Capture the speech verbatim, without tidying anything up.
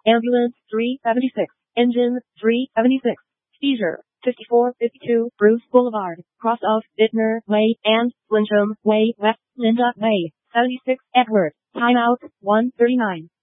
Ambulance three seventy-six. Engine three seventy-six. Seizure fifty-four fifty-two Bruce Boulevard, cross of Bittner Way and Flincham Way West, Linda Way, seventy-six Edward. Timeout one thirty-nine.